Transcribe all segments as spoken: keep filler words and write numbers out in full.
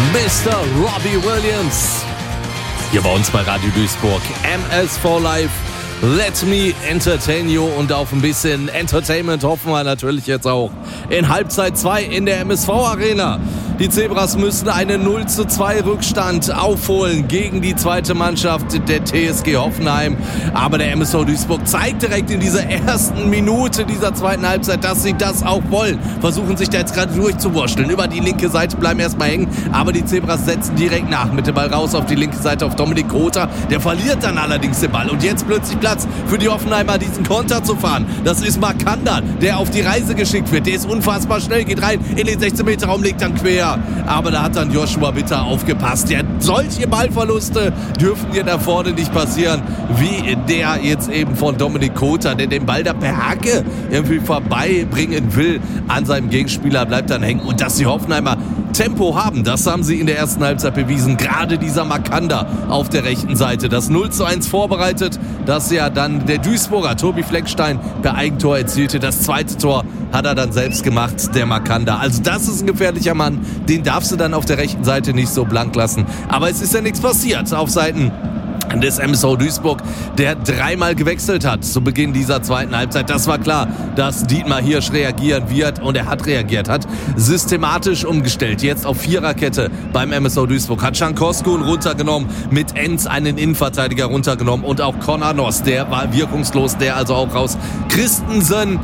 Mister Robbie Williams. Hier bei uns bei Radio Duisburg. M S vier Live. Let me entertain you. Und auf ein bisschen Entertainment hoffen wir natürlich jetzt auch in Halbzeit zwei in der M S V Arena. Die Zebras müssen einen null zu zwei Rückstand aufholen gegen die zweite Mannschaft der T S G Hoffenheim. Aber der M S V Duisburg zeigt direkt in dieser ersten Minute dieser zweiten Halbzeit, dass sie das auch wollen. Versuchen sich da jetzt gerade durchzuwurschteln. Über die linke Seite bleiben erstmal hängen. Aber die Zebras setzen direkt nach. Mit dem Ball raus auf die linke Seite auf Dominik Grother. Der verliert dann allerdings den Ball. Und jetzt plötzlich Platz für die Hoffenheimer, diesen Konter zu fahren. Das ist Makanda, der auf die Reise geschickt wird. Der ist unfassbar schnell, geht rein in den sechzehn Meter Raum, legt dann quer. Aber da hat dann Joshua Bitter aufgepasst. Ja, solche Ballverluste dürfen dir da vorne nicht passieren, wie der jetzt eben von Dominik Grother, der den Ball da per Hacke irgendwie vorbeibringen will an seinem Gegenspieler, bleibt dann hängen. Und dass die Hoffenheimer Tempo haben, das haben sie in der ersten Halbzeit bewiesen. Gerade dieser Makanda auf der rechten Seite. Das null zu eins vorbereitet, das ja dann der Duisburger Tobi Fleckstein per Eigentor erzielte. Das zweite Tor hat er dann selbst gemacht, der Makanda. Also das ist ein gefährlicher Mann. Den darfst du dann auf der rechten Seite nicht so blank lassen. Aber es ist ja nichts passiert auf Seiten des M S V Duisburg, der dreimal gewechselt hat zu Beginn dieser zweiten Halbzeit. Das war klar, dass Dietmar Hirsch reagieren wird und er hat reagiert, hat systematisch umgestellt. Jetzt auf Viererkette beim M S V Duisburg. Hat Schankoskun runtergenommen, mit Enz einen Innenverteidiger runtergenommen und auch Konanos, der war wirkungslos, der also auch raus. Christensen,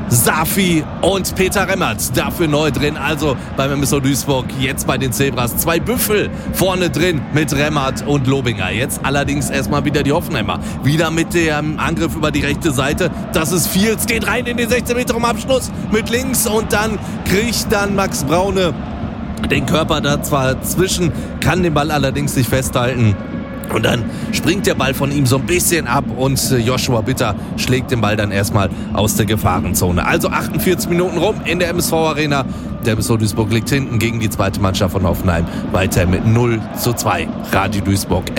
Safi und Peter Remmert dafür neu drin. Also beim M S V Duisburg jetzt bei den Zebras zwei Büffel vorne drin mit Remmert und Lobinger. Jetzt allerdings erstmal wieder die Hoffenheimer. Wieder mit dem Angriff über die rechte Seite. Das ist Fields, geht rein in den sechzehn Meter um Abschluss mit links und dann kriegt dann Max Braune den Körper da zwar zwischen, kann den Ball allerdings nicht festhalten. Und dann springt der Ball von ihm so ein bisschen ab und Joshua Bitter schlägt den Ball dann erstmal aus der Gefahrenzone. Also achtundvierzig Minuten rum in der M S V Arena. Der M S V Duisburg liegt hinten gegen die zweite Mannschaft von Hoffenheim. Weiter mit null zu zwei. Radio Duisburg.